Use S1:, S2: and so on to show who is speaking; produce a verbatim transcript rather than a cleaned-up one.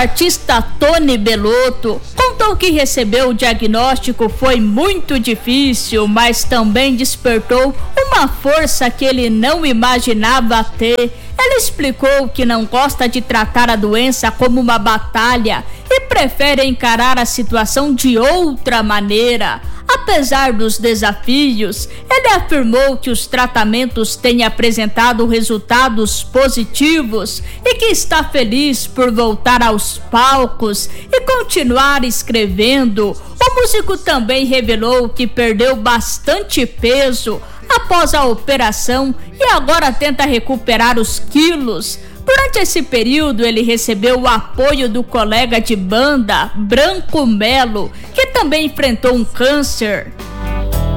S1: artista Tony Bellotto contou que recebeu o diagnóstico foi muito difícil, mas também despertou uma força que ele não imaginava ter. Ele explicou que não gosta de tratar a doença como uma batalha e prefere encarar a situação de outra maneira. Apesar dos desafios, ele afirmou que os tratamentos têm apresentado resultados positivos e que está feliz por voltar aos palcos e continuar escrevendo. O músico também revelou que perdeu bastante peso após a operação e agora tenta recuperar os quilos. Durante esse período, ele recebeu o apoio do colega de banda, Branco Melo, que também enfrentou um câncer.